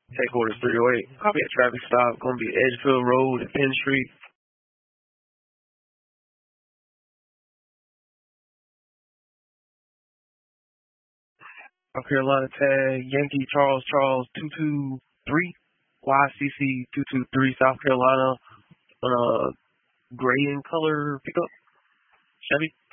Take orders 308. Copy a traffic stop. Going to be Edgefield Road and Penn Street. South Carolina tag. Yankee Charles 223. YCC 223. South Carolina. Gray in color pickup. Chevy.